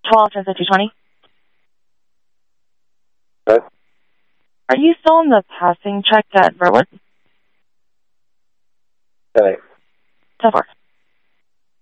12 10 50 20. What? Are you still in the passing check at Burwood? 10-8. 10-4.